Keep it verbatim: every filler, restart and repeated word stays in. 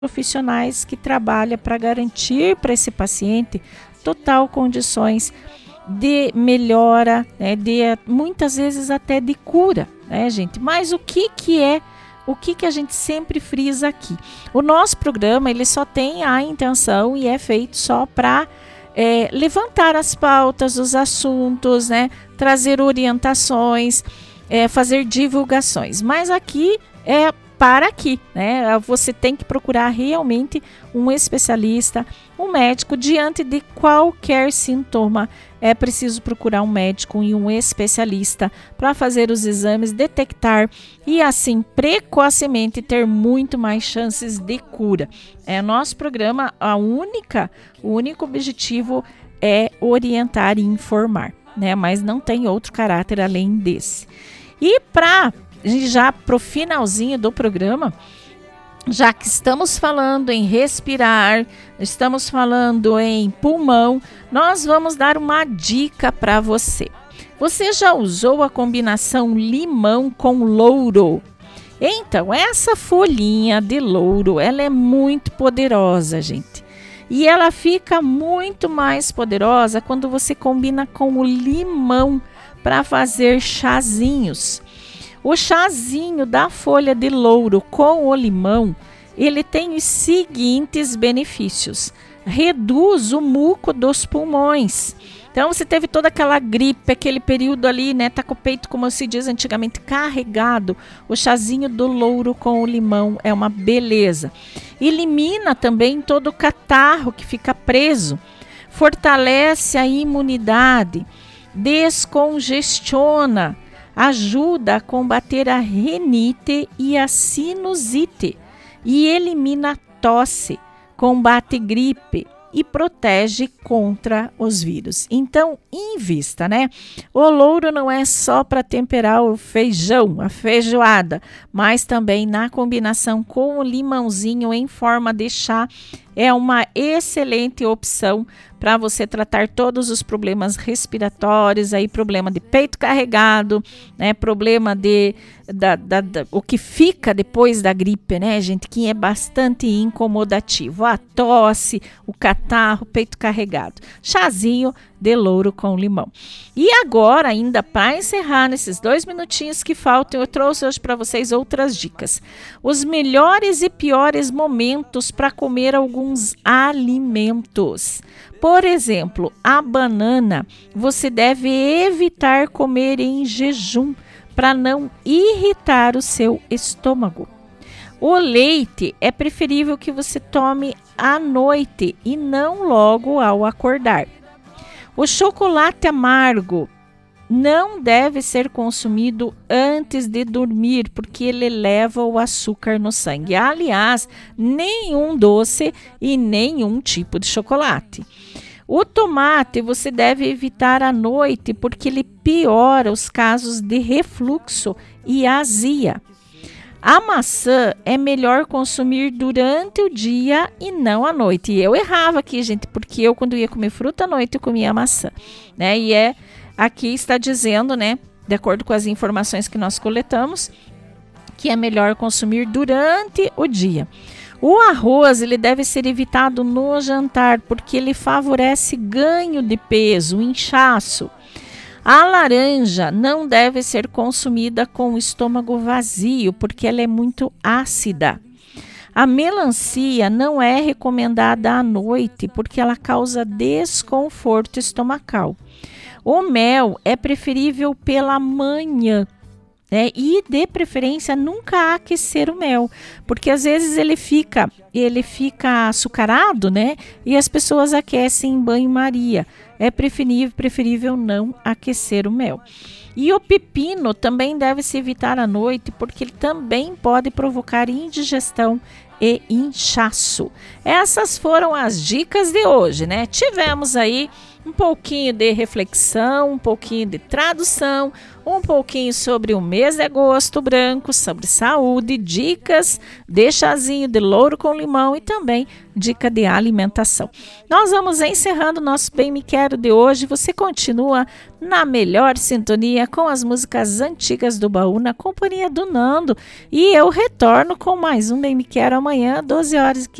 profissionais que trabalham para garantir para esse paciente total condições de melhora, né, de muitas vezes até de cura, né, gente? Mas o que que é, o que que a gente sempre frisa aqui? O nosso programa, ele só tem a intenção e é feito só para é, levantar as pautas, os assuntos, né, trazer orientações, é, fazer divulgações. Mas aqui é para aqui, né? Você tem que procurar realmente um especialista, um médico, diante de qualquer sintoma. É preciso procurar um médico e um especialista para fazer os exames, detectar e assim precocemente ter muito mais chances de cura. É nosso programa, a única, o único objetivo é orientar e informar, né? Mas não tem outro caráter além desse. E para já para o finalzinho do programa, já que estamos falando em respirar, estamos falando em pulmão, nós vamos dar uma dica para você. Você já usou a combinação limão com louro? Então, essa folhinha de louro, ela é muito poderosa, gente. E ela fica muito mais poderosa quando você combina com o limão para fazer chazinhos. O chazinho da folha de louro com o limão, ele tem os seguintes benefícios. Reduz o muco dos pulmões. Então, você teve toda aquela gripe, aquele período ali, né, tá com o peito, como se diz antigamente, carregado. O chazinho do louro com o limão é uma beleza. Elimina também todo o catarro que fica preso. Fortalece a imunidade. Descongestiona. Ajuda a combater a rinite e a sinusite e elimina a tosse, combate gripe e protege contra os vírus. Então, invista, né? O louro não é só para temperar o feijão, a feijoada, mas também na combinação com o limãozinho em forma de chá. É uma excelente opção para você tratar todos os problemas respiratórios, aí problema de peito carregado, né? Problema de da, da, da, o que fica depois da gripe, né, gente? Que é bastante incomodativo. A tosse, o catarro, peito carregado. Chazinho de louro com limão. E agora, ainda para encerrar, nesses dois minutinhos que faltam, eu trouxe hoje para vocês outras dicas. Os melhores e piores momentos para comer alguns alimentos. Por exemplo, a banana você deve evitar comer em jejum para não irritar o seu estômago. O leite é preferível que você tome à noite e não logo ao acordar. O chocolate amargo não deve ser consumido antes de dormir, porque ele eleva o açúcar no sangue. Aliás, nenhum doce e nenhum tipo de chocolate. O tomate você deve evitar à noite, porque ele piora os casos de refluxo e azia. A maçã é melhor consumir durante o dia e não à noite. E eu errava aqui, gente, porque eu, quando ia comer fruta à noite, eu comia maçã, né? E é, aqui está dizendo, né, de acordo com as informações que nós coletamos, que é melhor consumir durante o dia. O arroz, ele deve ser evitado no jantar, porque ele favorece ganho de peso, inchaço. A laranja não deve ser consumida com o estômago vazio, porque ela é muito ácida. A melancia não é recomendada à noite, porque ela causa desconforto estomacal. O mel é preferível pela manhã, né? E de preferência nunca aquecer o mel, porque às vezes ele fica, ele fica açucarado, né? E as pessoas aquecem em banho-maria. É preferível, preferível não aquecer o mel. E o pepino também deve se evitar à noite, porque ele também pode provocar indigestão e inchaço. Essas foram as dicas de hoje, né? Tivemos aí um pouquinho de reflexão, um pouquinho de tradução, um pouquinho sobre o mês de agosto branco, sobre saúde, dicas de chazinho de louro com limão e também dica de alimentação. Nós vamos encerrando o nosso Bem Me Quero de hoje. Você continua na melhor sintonia com as músicas antigas do baú na companhia do Nando. E eu retorno com mais um Bem Me Quero amanhã, doze horas e